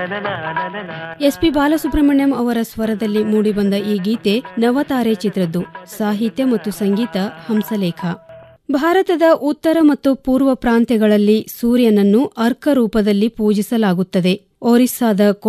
SP Balasubrahmanyam ಅವರ ಸ್ವರದಲ್ಲಿ ಮೂಡಿಬಂದ ಈ ಗೀತೆ ನವತಾರೆ ಚಿತ್ರದ್ದು. ಸಾಹಿತ್ಯ ಮತ್ತು ಸಂಗೀತ ಹಂಸಲೇಖ. ಭಾರತದ ಉತ್ತರ ಮತ್ತು ಪೂರ್ವ ಪ್ರಾಂತ್ಯಗಳಲ್ಲಿ ಸೂರ್ಯನನ್ನು ಅರ್ಕ ರೂಪದಲ್ಲಿ ಪೂಜಿಸಲಾಗುತ್ತದೆ. ಒರಿಸ್ಸಾದ